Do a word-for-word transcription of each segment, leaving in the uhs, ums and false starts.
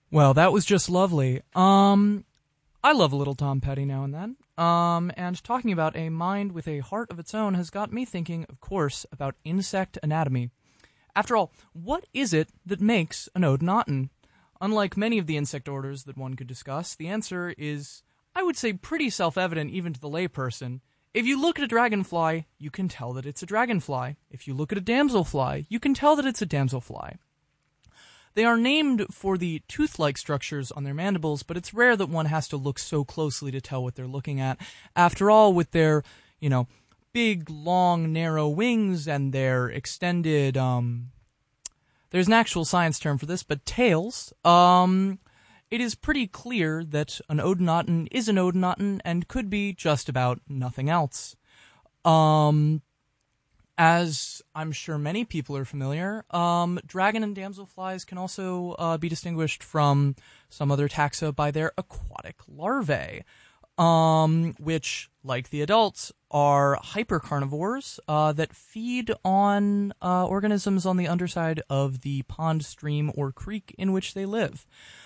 Well, that was just lovely. Um, I love a little Tom Petty now and then. Um, and talking about a mind with a heart of its own has got me thinking, of course, about insect anatomy. After all, what is it that makes an Odonatan? Unlike many of the insect orders that one could discuss, the answer is, I would say, pretty self-evident even to the layperson. If you look at a dragonfly, you can tell that it's a dragonfly. If you look at a damselfly, you can tell that it's a damselfly. They are named for the tooth-like structures on their mandibles, but it's rare that one has to look so closely to tell what they're looking at. After all, with their, you know, big, long, narrow wings and their extended, um, there's an actual science term for this, but tails, um, it is pretty clear that an Odonatan is an Odonatan and could be just about nothing else. Um... As I'm sure many people are familiar, um, dragon and damselflies can also uh, be distinguished from some other taxa by their aquatic larvae, um, which, like the adults, are hypercarnivores uh, that feed on uh, organisms on the underside of the pond, stream, or creek in which they live.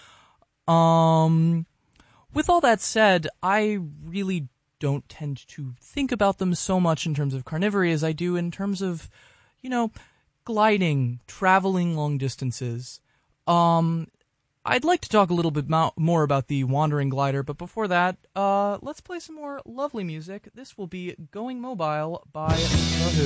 Um, with all that said, I really don't tend to think about them so much in terms of carnivory as I do in terms of, you know, gliding, traveling long distances. Um, I'd like to talk a little bit mo- more about the wandering glider, but before that, uh, let's play some more lovely music. This will be Going Mobile by The Who.